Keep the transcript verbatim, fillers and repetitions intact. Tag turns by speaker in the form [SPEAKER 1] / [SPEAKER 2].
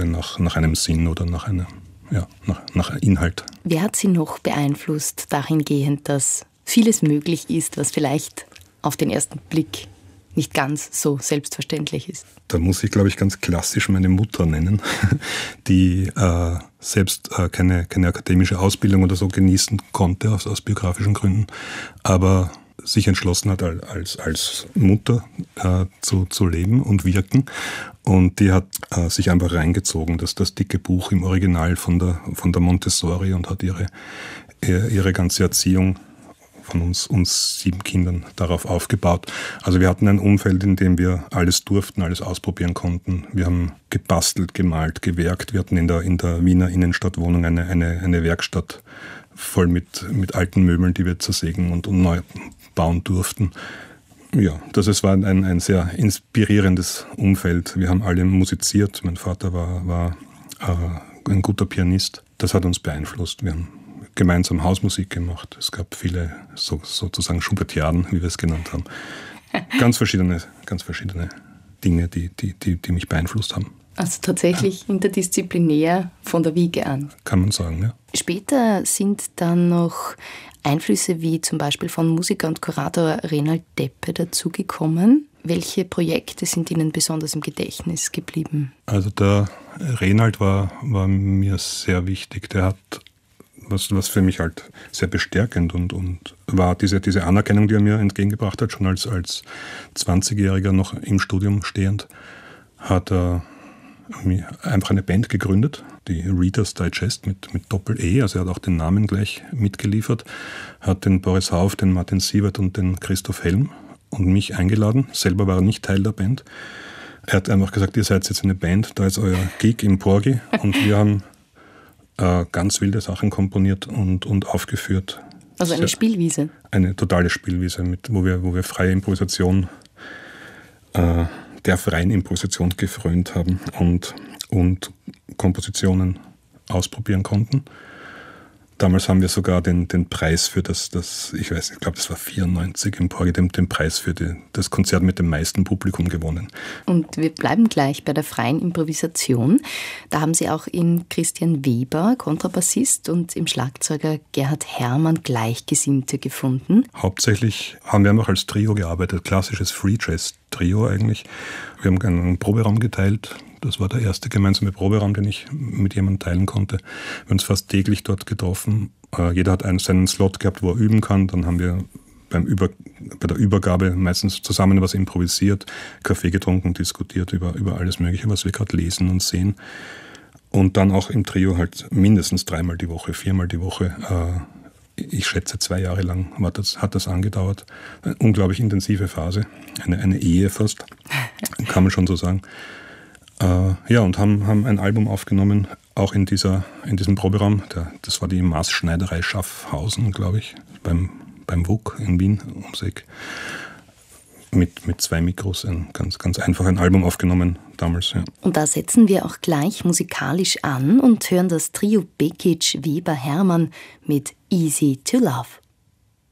[SPEAKER 1] Suche nach, nach einem Sinn oder nach, einer, ja, nach, nach Inhalt.
[SPEAKER 2] Wer hat Sie noch beeinflusst dahingehend, dass vieles möglich ist, was vielleicht auf den ersten Blick nicht ganz so selbstverständlich ist?
[SPEAKER 1] Da muss ich, glaube ich, ganz klassisch meine Mutter nennen, die äh, selbst äh, keine, keine akademische Ausbildung oder so genießen konnte, aus, aus biografischen Gründen, aber sich entschlossen hat, als, als Mutter äh, zu, zu leben und wirken. Und die hat äh, sich einfach reingezogen, das, das dicke Buch im Original von der, von der Montessori, und hat ihre, ihre ganze Erziehung von uns, uns sieben Kindern darauf aufgebaut. Also wir hatten ein Umfeld, in dem wir alles durften, alles ausprobieren konnten. Wir haben gebastelt, gemalt, gewerkt. Wir hatten in der, in der Wiener Innenstadtwohnung eine, eine, eine Werkstatt voll mit, mit alten Möbeln, die wir zersägen und, und neu bauen durften. Ja, das ist, war ein, ein sehr inspirierendes Umfeld. Wir haben alle musiziert. Mein Vater war, war äh, ein guter Pianist. Das hat uns beeinflusst. Wir haben gemeinsam Hausmusik gemacht. Es gab viele so, sozusagen Schubertiaden, wie wir es genannt haben. Ganz verschiedene, ganz verschiedene Dinge, die, die, die, die mich beeinflusst haben.
[SPEAKER 2] Also tatsächlich interdisziplinär von der Wiege an.
[SPEAKER 1] Kann man sagen, ja.
[SPEAKER 2] Später sind dann noch Einflüsse wie zum Beispiel von Musiker und Kurator Renald Deppe dazugekommen. Welche Projekte sind Ihnen besonders im Gedächtnis geblieben?
[SPEAKER 1] Also der Renald war, war mir sehr wichtig. Der hat Was, was für mich halt sehr bestärkend und, und war diese, diese Anerkennung, die er mir entgegengebracht hat, schon als, als zwanzigjähriger noch im Studium stehend, hat er einfach eine Band gegründet, die Reader's Digest mit, mit Doppel-E, also er hat auch den Namen gleich mitgeliefert, hat den Boris Hauff, den Martin Sievert und den Christoph Helm und mich eingeladen. Selber war er nicht Teil der Band. Er hat einfach gesagt, ihr seid jetzt eine Band, da ist euer Gig im Porgy, und wir haben Äh, ganz wilde Sachen komponiert und, und aufgeführt.
[SPEAKER 2] Also eine Spielwiese?
[SPEAKER 1] Eine totale Spielwiese, mit, wo, wir, wo wir freie Improvisation, äh, der freien Improvisation gefrönt haben und, und Kompositionen ausprobieren konnten. Damals haben wir sogar den, den Preis für das, das, ich weiß, ich glaube, das war vierundneunzig im Porgy, den, den Preis für die, das Konzert mit dem meisten Publikum gewonnen.
[SPEAKER 2] Und wir bleiben gleich bei der freien Improvisation. Da haben Sie auch in Christian Weber, Kontrabassist, und im Schlagzeuger Gerhard Herrmann Gleichgesinnte gefunden.
[SPEAKER 1] Hauptsächlich haben wir einfach als Trio gearbeitet, klassisches Free Jazz Trio eigentlich. Wir haben einen Proberaum geteilt. Das war der erste gemeinsame Proberaum, den ich mit jemandem teilen konnte. Wir haben uns fast täglich dort getroffen. Jeder hat einen, seinen Slot gehabt, wo er üben kann. Dann haben wir beim Über, bei der Übergabe meistens zusammen was improvisiert, Kaffee getrunken, diskutiert über, über alles Mögliche, was wir gerade lesen und sehen. Und dann auch im Trio halt mindestens dreimal die Woche, viermal die Woche. Ich schätze, zwei Jahre lang hat das, hat das angedauert. Eine unglaublich intensive Phase. Eine, eine Ehe fast, kann man schon so sagen. Äh, ja, und haben, haben ein Album aufgenommen, auch in, dieser, in diesem Proberaum. Der, das war die Maßschneiderei Schaffhausen, glaube ich, beim, beim W U K in Wien, ums Eck. Mit, mit zwei Mikros, ein ganz, ganz einfach ein Album aufgenommen damals. Ja.
[SPEAKER 2] Und da setzen wir auch gleich musikalisch an und hören das Trio Bekic Weber Herrmann mit Easy to Love.